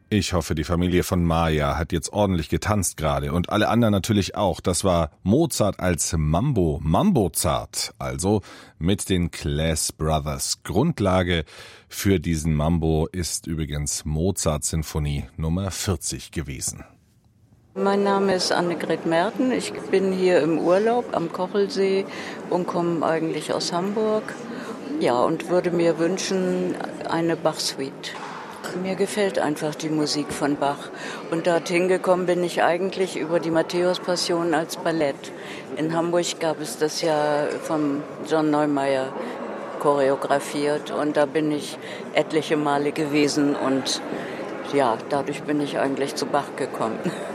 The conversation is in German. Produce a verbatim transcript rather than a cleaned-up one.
Ich hoffe, die Familie von Maja hat jetzt ordentlich getanzt gerade und alle anderen natürlich auch. Das war Mozart als Mambo, Mambozart, also mit den Class Brothers. Grundlage für diesen Mambo ist übrigens Mozart-Sinfonie Nummer vierzig gewesen. Mein Name ist Annegret Merten. Ich bin hier im Urlaub am Kochelsee und komme eigentlich aus Hamburg. Ja, und würde mir wünschen eine Bach-Suite. Mir gefällt einfach die Musik von Bach. Und dorthin gekommen bin ich eigentlich über die Matthäus-Passion als Ballett. In Hamburg gab es das ja vom John Neumeier choreografiert. Und da bin ich etliche Male gewesen. Und ja, dadurch bin ich eigentlich zu Bach gekommen.